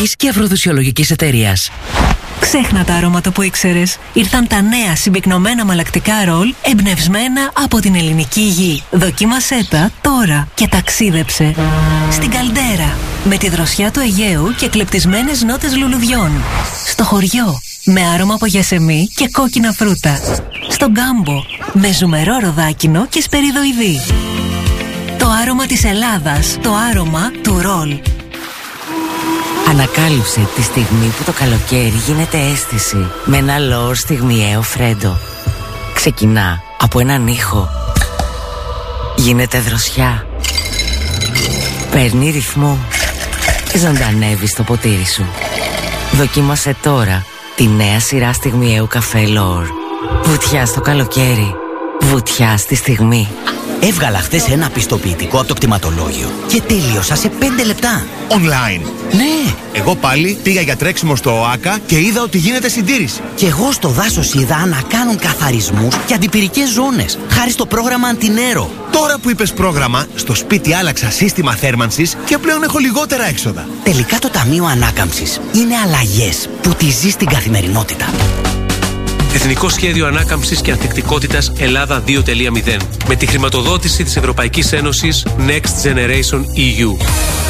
Κοσμετικής και Αφροδισιολογικής Εταιρείας. Ξέχνα τα αρώματα που ήξερες. Ήρθαν τα νέα συμπυκνωμένα μαλακτικά ρολ εμπνευσμένα από την ελληνική γη. Δοκίμασέ τα τώρα και ταξίδεψε στην Καλντέρα με τη δροσιά του Αιγαίου και κλεπτισμένες νότες λουλουδιών. Στο χωριό με άρωμα από γιασεμί και κόκκινα φρούτα. Στον Κάμπο με ζουμερό ροδάκινο και σπεριδοειδή. Το άρωμα της Ελλάδας, το άρωμα του ρολ. Ανακάλυψε τη στιγμή που το καλοκαίρι γίνεται αίσθηση με ένα λόρ στιγμιαίο φρέντο. Ξεκινά από έναν ήχο. Γίνεται δροσιά. Παίρνει ρυθμό. Ζωντανεύει στο ποτήρι σου. Δοκίμασε τώρα τη νέα σειρά στιγμιαίου καφέ λόρ. Βουτιά στο καλοκαίρι. Βουτιά στη στιγμή. Έβγαλα χθες ένα πιστοποιητικό από το κτηματολόγιο και τέλειωσα σε 5 λεπτά. Online. Ναι. Εγώ πάλι πήγα για τρέξιμο στο ΟΑΚΑ και είδα ότι γίνεται συντήρηση. Και εγώ στο δάσος είδα να κάνουν καθαρισμούς και αντιπυρικές ζώνες, χάρη στο πρόγραμμα Αντινέρο. Τώρα που είπες πρόγραμμα, στο σπίτι άλλαξα σύστημα θέρμανσης και πλέον έχω λιγότερα έξοδα. Τελικά το Ταμείο Ανάκαμψης είναι αλλαγές που τη ζει στην καθημερινότητα. Εθνικό Σχέδιο Ανάκαμψης και Ανθεκτικότητας Ελλάδα 2.0 με τη χρηματοδότηση της Ευρωπαϊκής Ένωσης Next Generation EU.